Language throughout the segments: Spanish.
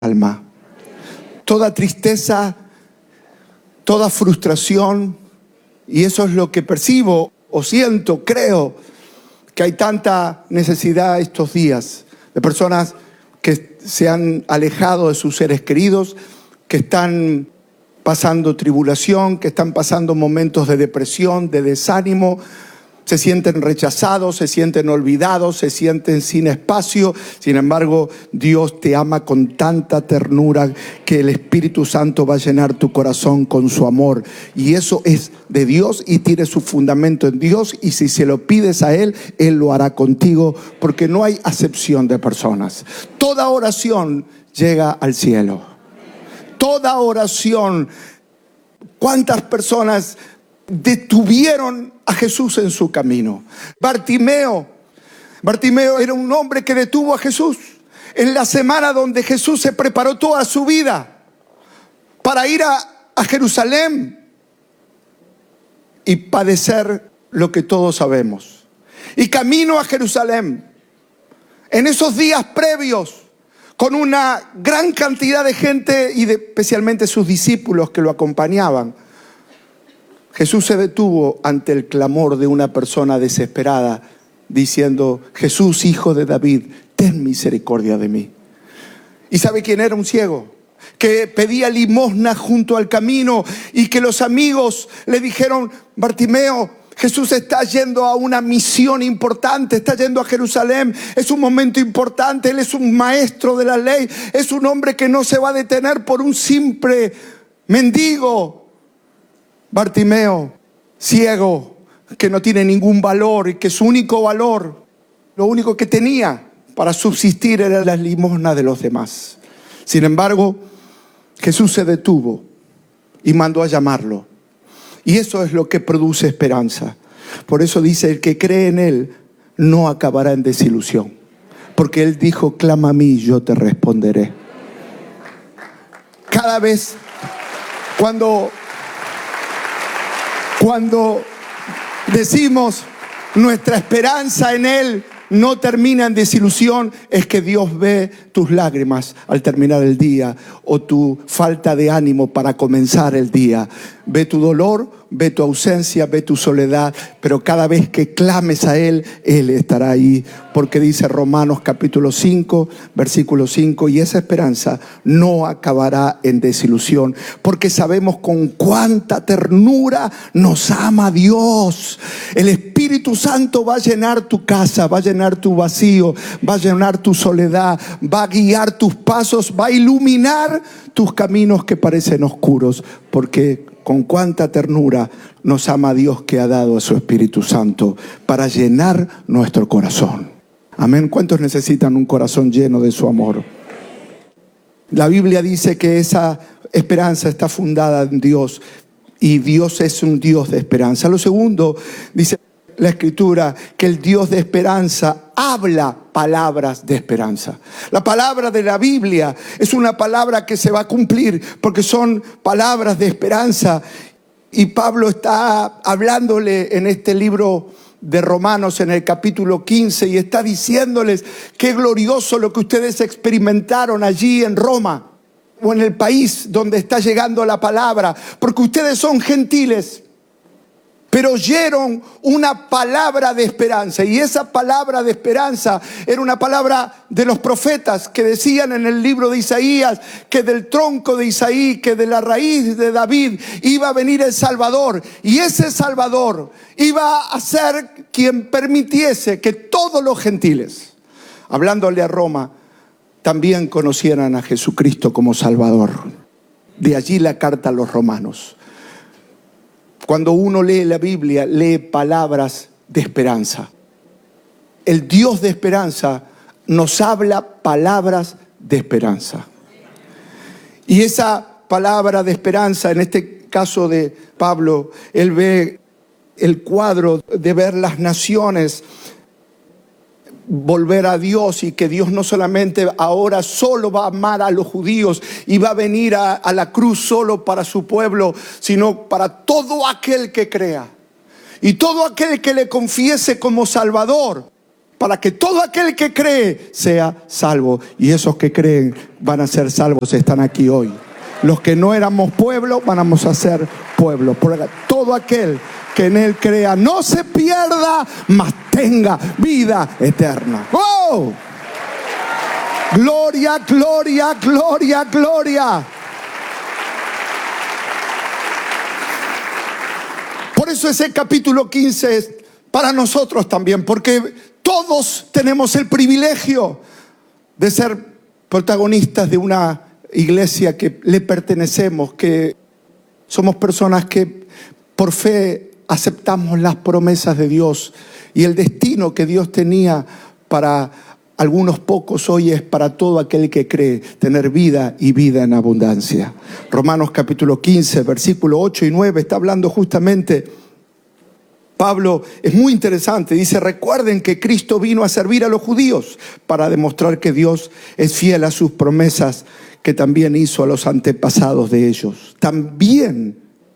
alma. Toda tristeza, toda frustración, y eso es lo que percibo o siento, creo, que hay tanta necesidad estos días de personas que se han alejado de sus seres queridos, que están pasando tribulación, que están pasando momentos de depresión, de desánimo, se sienten rechazados, se sienten olvidados, se sienten sin espacio. Sin embargo, Dios te ama con tanta ternura que el Espíritu Santo va a llenar tu corazón con su amor. Y eso es de Dios y tiene su fundamento en Dios. Y si se lo pides a Él, Él lo hará contigo, porque no hay acepción de personas. Toda oración llega al cielo. Toda oración. ¿Cuántas personas detuvieron a Jesús en su camino? Bartimeo era un hombre que detuvo a Jesús en la semana donde Jesús se preparó toda su vida para ir a Jerusalén y padecer lo que todos sabemos. Y camino a Jerusalén, en esos días previos, con una gran cantidad de gente y especialmente sus discípulos que lo acompañaban, Jesús se detuvo ante el clamor de una persona desesperada, diciendo: Jesús, hijo de David, ten misericordia de mí. ¿Y sabe quién era? Un ciego que pedía limosna junto al camino, y que los amigos le dijeron: Bartimeo, Jesús está yendo a una misión importante, está yendo a Jerusalén, es un momento importante, Él es un maestro de la ley, es un hombre que no se va a detener por un simple mendigo. Bartimeo, ciego, que no tiene ningún valor y que su único valor, lo único que tenía para subsistir era la limosna de los demás. Sin embargo, Jesús se detuvo y mandó a llamarlo. Y eso es lo que produce esperanza. Por eso dice: el que cree en Él no acabará en desilusión. Porque Él dijo: clama a mí y yo te responderé. Cada vez cuando decimos nuestra esperanza en Él no termina en desilusión, es que Dios ve tus lágrimas al terminar el día, o tu falta de ánimo para comenzar el día. Ve tu dolor, ve tu ausencia, ve tu soledad, pero cada vez que clames a Él, Él estará ahí. Porque dice Romanos capítulo 5, versículo 5, y esa esperanza no acabará en desilusión, porque sabemos con cuánta ternura nos ama Dios. El Espíritu Santo va a llenar tu casa, va a llenar tu vacío, va a llenar tu soledad, va a guiar tus pasos, va a iluminar tus caminos que parecen oscuros, porque con cuánta ternura nos ama Dios, que ha dado a su Espíritu Santo para llenar nuestro corazón. Amén. ¿Cuántos necesitan un corazón lleno de su amor? La Biblia dice que esa esperanza está fundada en Dios, y Dios es un Dios de esperanza. Lo segundo, dice la Escritura, que el Dios de esperanza habla palabras de esperanza. La palabra de la Biblia es una palabra que se va a cumplir, porque son palabras de esperanza. Y Pablo está hablándole en este libro de Romanos, en el capítulo 15, y está diciéndoles: qué glorioso lo que ustedes experimentaron allí en Roma, o en el país donde está llegando la palabra, porque ustedes son gentiles, pero oyeron una palabra de esperanza. Y esa palabra de esperanza era una palabra de los profetas, que decían en el libro de Isaías que del tronco de Isaí, que de la raíz de David iba a venir el Salvador. Y ese Salvador iba a ser quien permitiese que todos los gentiles, hablándole a Roma, también conocieran a Jesucristo como Salvador. De allí la carta a los romanos. Cuando uno lee la Biblia, lee palabras de esperanza. El Dios de esperanza nos habla palabras de esperanza. Y esa palabra de esperanza, en este caso de Pablo, él ve el cuadro de ver las naciones volver a Dios, y que Dios no solamente ahora solo va a amar a los judíos y va a venir a la cruz solo para su pueblo, sino para todo aquel que crea y todo aquel que le confiese como Salvador. para que todo aquel que cree sea salvo. Y esos que creen van a ser salvos, están aquí hoy. Los que no éramos pueblo, vamos a ser pueblo. Por todo aquel que en Él crea no se pierda, mas tenga vida eterna. ¡Oh! Gloria, gloria, gloria, gloria. Por eso ese capítulo 15 es para nosotros también, porque todos tenemos el privilegio de ser protagonistas de una iglesia que le pertenecemos, que somos personas que por fe aceptamos las promesas de Dios, y el destino que Dios tenía para algunos pocos hoy es para todo aquel que cree, tener vida y vida en abundancia. Romanos capítulo 15, versículo 8 y 9 está hablando justamente. Pablo es muy interesante, dice: recuerden que Cristo vino a servir a los judíos para demostrar que Dios es fiel a sus promesas que también hizo a los antepasados de ellos. También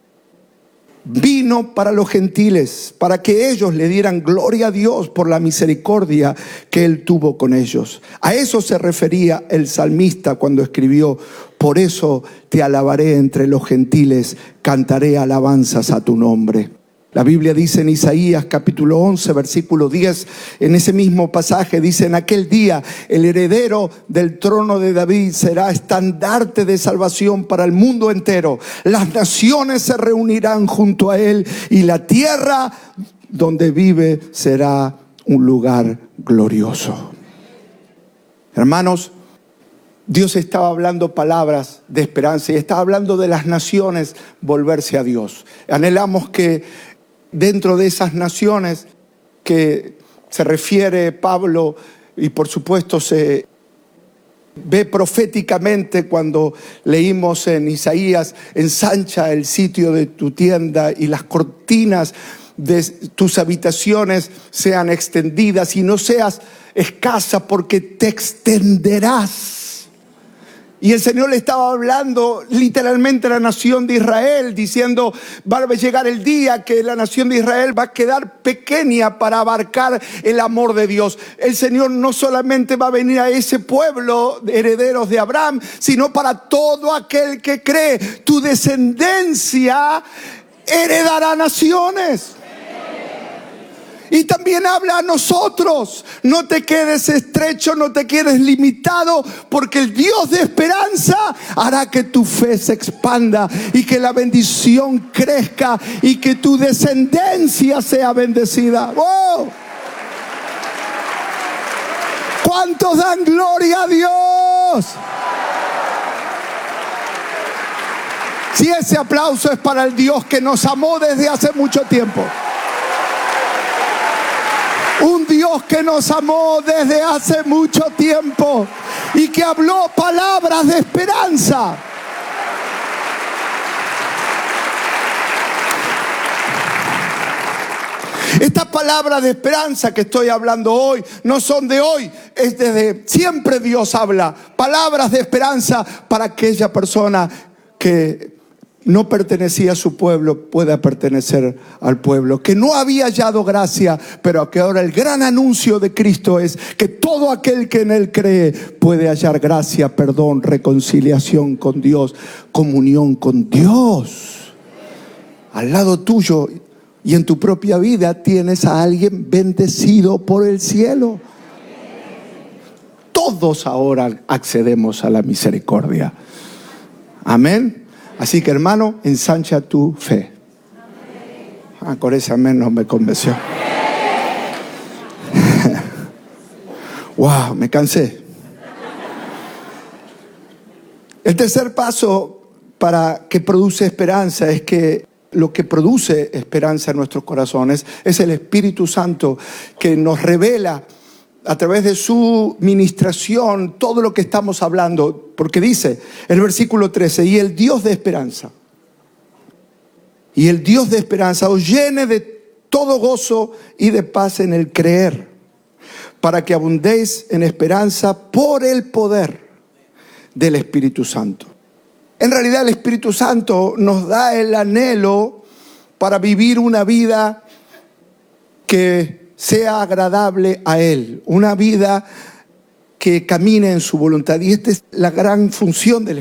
vino para los gentiles, para que ellos le dieran gloria a Dios por la misericordia que Él tuvo con ellos. A eso se refería el salmista cuando escribió: por eso te alabaré entre los gentiles, cantaré alabanzas a tu nombre. La Biblia dice en Isaías capítulo 11, versículo 10, en ese mismo pasaje dice: en aquel día el heredero del trono de David será estandarte de salvación para el mundo entero. Las naciones se reunirán junto a él y la tierra donde vive será un lugar glorioso. Hermanos, Dios estaba hablando palabras de esperanza y estaba hablando de las naciones volverse a Dios. Anhelamos que dentro de esas naciones que se refiere Pablo, y por supuesto se ve proféticamente cuando leímos en Isaías: ensancha el sitio de tu tienda y las cortinas de tus habitaciones sean extendidas, y no seas escasa, porque te extenderás. Y el Señor le estaba hablando literalmente a la nación de Israel, diciendo: va a llegar el día que la nación de Israel va a quedar pequeña para abarcar el amor de Dios. El Señor no solamente va a venir a ese pueblo de herederos de Abraham, sino para todo aquel que cree. Tu descendencia heredará naciones. Y también habla a nosotros: no te quedes estrecho, no te quedes limitado, porque el Dios de esperanza hará que tu fe se expanda y que la bendición crezca y que tu descendencia sea bendecida. ¡Oh! ¿Cuántos dan gloria a Dios? Si ese aplauso es para el Dios que nos amó desde hace mucho tiempo. Un Dios que nos amó desde hace mucho tiempo y que habló palabras de esperanza. Estas palabras de esperanza que estoy hablando hoy no son de hoy, es desde siempre. Dios habla palabras de esperanza para aquella persona que no pertenecía a su pueblo, pueda pertenecer al pueblo, que no había hallado gracia, pero que ahora el gran anuncio de Cristo es que todo aquel que en Él cree puede hallar gracia, perdón, reconciliación con Dios, comunión con Dios. Al lado tuyo y en tu propia vida tienes a alguien bendecido por el cielo. Todos ahora accedemos a la misericordia. Amén. Así que, hermano, ensancha tu fe. Con ese amén no me convenció. Wow, me cansé. El tercer paso para que produce esperanza es que lo que produce esperanza en nuestros corazones es el Espíritu Santo, que nos revela a través de su ministración todo lo que estamos hablando. Porque dice el versículo 13: y el Dios de esperanza os llene de todo gozo y de paz en el creer, para que abundéis en esperanza por el poder del Espíritu Santo. En realidad el Espíritu Santo nos da el anhelo para vivir una vida que sea agradable a Él, una vida que camine en su voluntad. Y esta es la gran función del